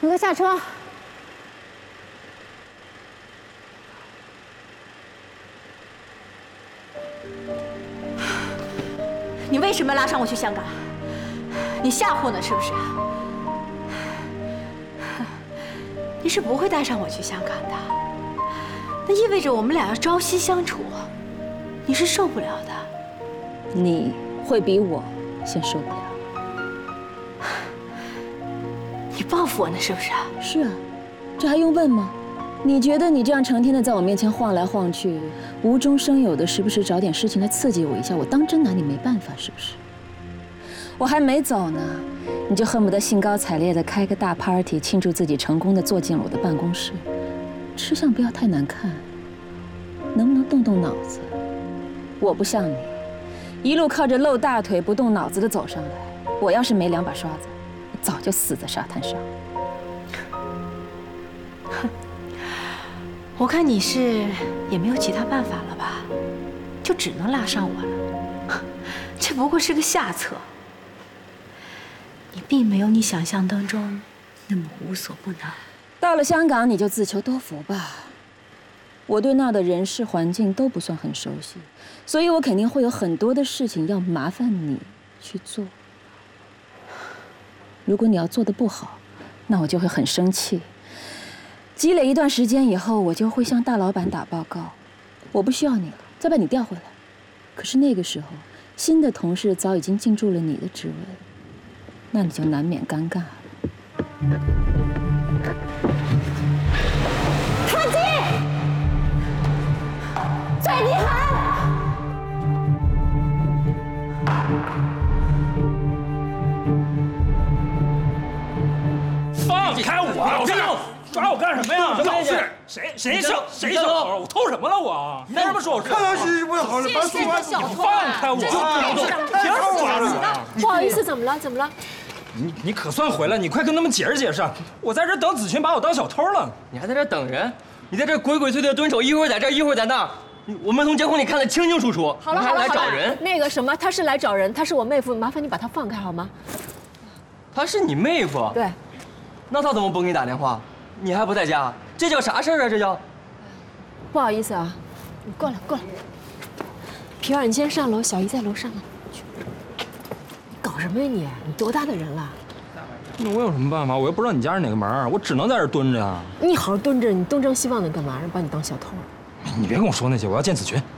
你快下车！ 你为什么拉上我去香港？你吓唬呢是不是？你是不会带上我去香港的，那意味着我们俩要朝夕相处，你是受不了的。 你会比我先受不了。 你报复我呢是不是？ 是啊，这还用问吗？你觉得你这样成天的在我面前晃来晃去，无中生有的时不时找点事情来刺激我一下，我当真拿你没办法是不是？我还没走呢，你就恨不得兴高采烈的开个大 party 庆祝自己成功的坐进了我的办公室，吃相不要太难看，能不能动动脑子？我不像你，一路靠着露大腿不动脑子的走上来，我要是没两把刷子，早就死在沙滩上。 我看你是也没有其他办法了吧，就只能拉上我了。这不过是个下策，你并没有你想象当中那么无所不能。 到了香港你就自求多福吧。我对那儿的人事环境都不算很熟悉，所以我肯定会有很多的事情要麻烦你去做。如果你要做得不好，那我就会很生气。积累一段时间以后，我就会向大老板打报告，我不需要你了，再把你调回来。可是那个时候，新的同事早已经进驻了你的职位，那你就难免尴尬了。 卡基，最厉害！ 放开我！我这抓我干什么呀？老是谁小偷？我偷什么了我？凭什么说我是？ 看上去不好了，把手放开我！凭什么抓我？ 不好意思，怎么了？怎么了？ 你可算回来！你快跟他们解释解释！我在这等子群把我当小偷了。 你还在这等人？你在这鬼鬼祟祟的蹲守，一会儿在这，一会儿在那儿。我们从监控里看得清清楚楚。 好了还来找人。 那个什么，他是来找人，他是我妹夫，麻烦你把他放开好吗？ 她是你妹夫？ 对。 那他怎么不给你打电话？你还不在家？这叫啥事儿啊？这叫。 不好意思啊，你过来过来。皮儿，你先上楼，小姨在楼上呢。去。你搞什么呀你？你多大的人了？ 那我有什么办法？我又不知道你家是哪个门，我只能在这蹲着呀。 你好好蹲着，你东张西望的干嘛？人把你当小偷？ 你别跟我说那些，我要见子群。